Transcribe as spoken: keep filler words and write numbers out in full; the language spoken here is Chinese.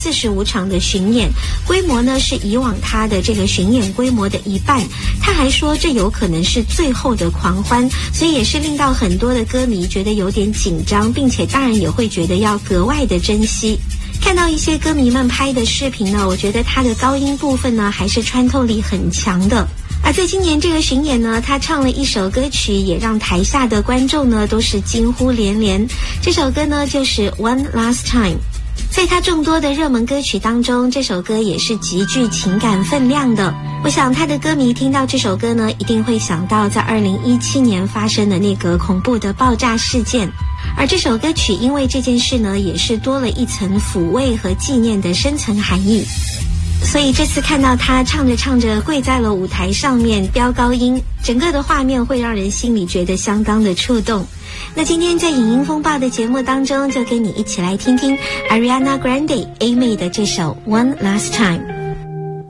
四十五场的巡演，规模呢是以往他的这个巡演规模的一半。他还说这有可能是最后的狂欢，所以也是令到很多的歌迷觉得有点紧张，并且当然也会觉得要格外的珍惜。看到一些歌迷们拍的视频呢，我觉得他的高音部分呢还是穿透力很强的。而在今年这个巡演呢，他唱了一首歌曲，也让台下的观众呢都是惊呼连连。这首歌呢就是《One Last Time》。在他众多的热门歌曲当中，这首歌也是极具情感分量的。我想他的歌迷听到这首歌呢，一定会想到在二零一七年发生的那个恐怖的爆炸事件。而这首歌曲因为这件事呢，也是多了一层抚慰和纪念的深层含义。所以这次看到他唱着唱着跪在了舞台上面飙高音，整个的画面会让人心里觉得相当的触动。那今天在影音风暴的节目当中，就跟你一起来听听 Ariana Grande A 妹的这首 One Last Time。